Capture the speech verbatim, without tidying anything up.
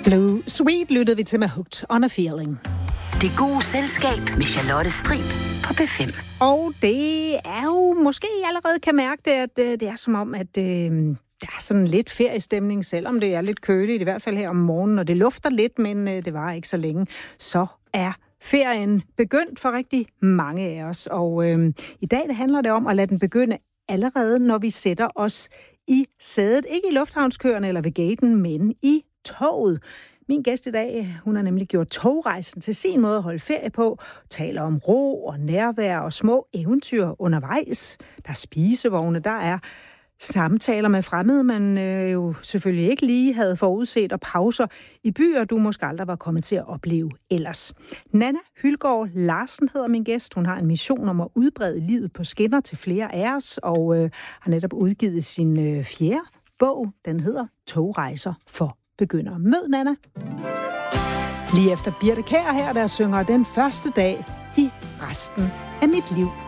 Blue Sweet lyttede vi til med Hooked on a Feeling. Det gode selskab med Charlotte Strib på P fem. Og det er jo, måske I allerede kan mærke det, at det er som om, at øh, der er sådan lidt feriestemning, selvom det er lidt køligt, i hvert fald her om morgenen, og det lufter lidt, men øh, det var ikke så længe. Så er ferien begyndt for rigtig mange af os, og øh, i dag det handler det om at lade den begynde allerede, når vi sætter os i sædet. Ikke i lufthavnskøerne eller ved gaten, men i toget. Min gæst i dag, hun har nemlig gjort togrejsen til sin måde at holde ferie på, taler om ro og nærvær og små eventyr undervejs. Der er spisevogne, der er samtaler med fremmede, man øh, jo selvfølgelig ikke lige havde forudset, og pauser i byer, du måske aldrig var kommet til at opleve ellers. Nanna Hylgaard Larsen hedder min gæst. Hun har en mission om at udbrede livet på skinner til flere af os, og øh, har netop udgivet sin øh, fjerde bog. Den hedder Togrejser for begyndere. Mød Nanna. Lige efter Birthe Kjær her, der synger Den første dag i resten af mit liv.